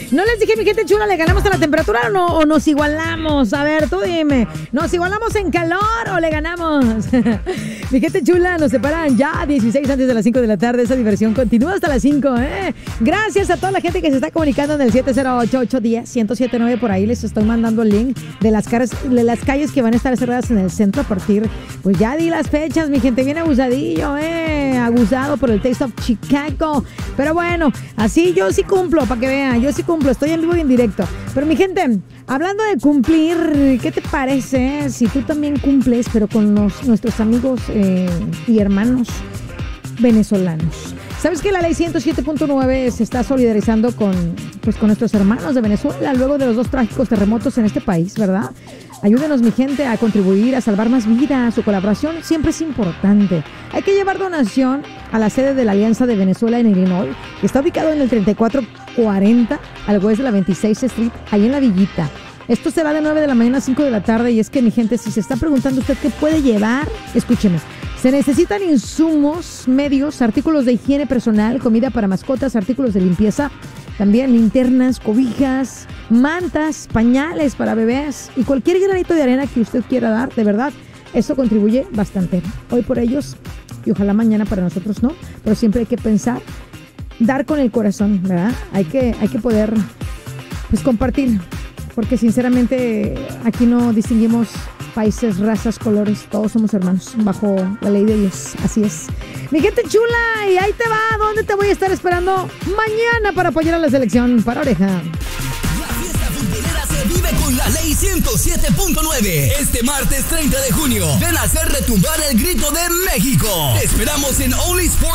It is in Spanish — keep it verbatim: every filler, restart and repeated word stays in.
No les dije, mi gente chula, ¿le ganamos a la temperatura o, no, o nos igualamos? A ver, tú dime, ¿nos igualamos en calor o le ganamos? Mi gente chula, nos separan ya dieciséis antes de las cinco de la tarde. Esa diversión continúa hasta las cinco, ¿eh? Gracias a toda la gente que se está comunicando en el siete cero ocho, ocho uno cero, uno cero siete nueve. Por ahí les estoy mandando el link de las, caras, de las calles que van a estar cerradas en el centro a partir, pues ya di las fechas, mi gente, bien abusadillo, ¿eh? Abusado por el Taste of Chicago. Pero bueno, así yo sí cumplo, para que vean, yo sí cumplo, estoy en vivo y en directo. Pero mi gente, hablando de cumplir, ¿qué te parece si tú también cumples, pero con los, nuestros amigos eh, y hermanos venezolanos? ¿Sabes que la ley ciento siete punto nueve se está solidarizando con, pues, con nuestros hermanos de Venezuela luego de los dos trágicos terremotos en este país, ¿verdad? Ayúdenos, mi gente, a contribuir a salvar más vidas. Su colaboración siempre es importante. Hay que llevar donación a la sede de la Alianza de Venezuela en Illinois, que está ubicado en el treinta y cuatro cuarenta al oeste de la veintiséis Street, ahí en La Villita. Esto será de nueve de la mañana a cinco de la tarde. Y es que, mi gente, si se está preguntando usted qué puede llevar, escúcheme. Se necesitan insumos, medios, artículos de higiene personal, comida para mascotas, artículos de limpieza, también linternas, cobijas, mantas, pañales para bebés y cualquier granito de arena que usted quiera dar, de verdad, eso contribuye bastante. Hoy por ellos y ojalá mañana para nosotros no, pero siempre hay que pensar, dar con el corazón, ¿verdad? Hay que, hay que poder, pues, compartir, porque sinceramente aquí no distinguimos países, razas, colores, todos somos hermanos bajo la ley de Dios, así es. Mi gente chula, y ahí te va, ¿dónde te voy a estar esperando mañana para apoyar a la selección? Para oreja. La fiesta futbolera se vive con la ley ciento siete punto nueve. Este martes treinta de junio, ven a hacer retumbar el grito de México. Te esperamos en Only Sports